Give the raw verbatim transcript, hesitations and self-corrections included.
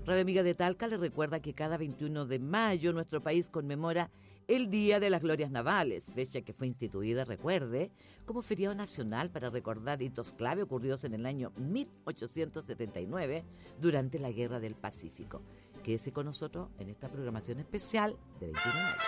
Radio Amiga de Talca le recuerda que cada veintiuno de mayo nuestro país conmemora el Día de las Glorias Navales, fecha que fue instituida, recuerde, como feriado nacional para recordar hitos clave ocurridos en el año mil ochocientos setenta y nueve durante la Guerra del Pacífico. Quédese con nosotros en esta programación especial de veintiuno de mayo.